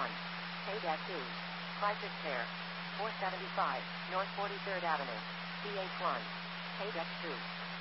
1. Paid FD. Price is fair. 475 North 43rd Avenue. CH1. Paid X2.